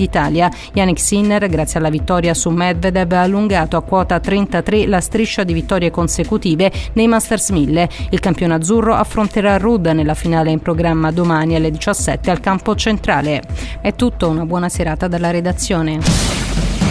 d'Italia. Jannik Sinner, grazie alla vittoria su Medvedev, ha allungato a quota 33 la striscia di vittorie consecutive nei Masters 1000. Il campione azzurro affronterà Ruud nella finale in programma domani alle 17 al campo centrale. È tutto, una buona serata dalla redazione.